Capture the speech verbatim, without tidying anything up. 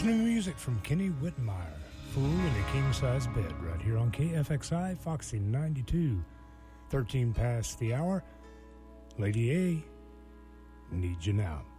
New music from Kenny Whitmire, Fool in a King-Size Bed, right here on K F X I, Foxy ninety-two. thirteen past the hour. Lady A, Need You Now.